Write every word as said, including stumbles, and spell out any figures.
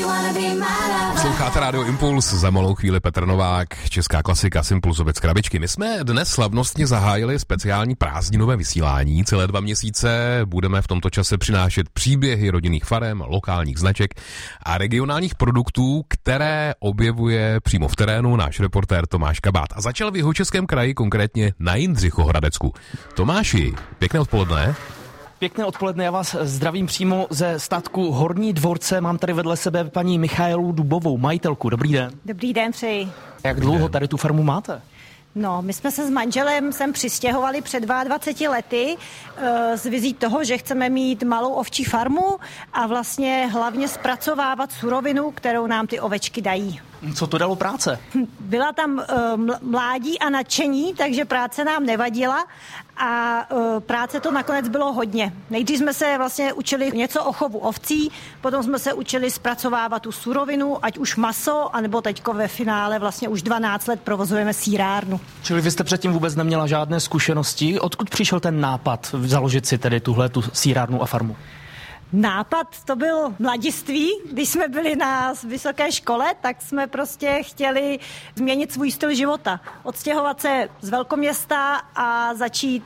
Posloucháte Rádio Impuls, za malou chvíli Petr Novák, česká klasika Simpluzovic krabičky. My jsme dnes slavnostně zahájili speciální prázdninové vysílání. Celé dva měsíce budeme v tomto čase přinášet příběhy rodinných farem, lokálních značek a regionálních produktů, které objevuje přímo v terénu náš reportér Tomáš Kabát. A začal v Jihočeském kraji, konkrétně na Jindřichohradecku. Tomáši, pěkné odpoledne. Pěkné odpoledne, já vás zdravím přímo ze statku Horní Dvorce. Mám tady vedle sebe paní Michaelu Dubovou, majitelku. Dobrý den. Dobrý den, přeji. Jak dlouho tady tu farmu máte? No, my jsme se s manželem sem přistěhovali před dvaceti dvěma lety e, s vizí toho, že chceme mít malou ovčí farmu a vlastně hlavně zpracovávat surovinu, kterou nám ty ovečky dají. Co to dalo práce? Byla tam e, mládí a nadšení, takže práce nám nevadila a e, práce to nakonec bylo hodně. Nejdřív jsme se vlastně učili něco o chovu ovcí, potom jsme se učili zpracovávat tu surovinu, ať už maso, anebo teďko ve finále vlastně už dvanáct let provozujeme sýrárnu. Čili vy jste předtím vůbec neměla žádné zkušenosti. Odkud přišel ten nápad založit si tedy tuhle tu sýrárnu a farmu? Nápad to byl mladiství, když jsme byli na vysoké škole, tak jsme prostě chtěli změnit svůj styl života. Odstěhovat se z velkoměsta a začít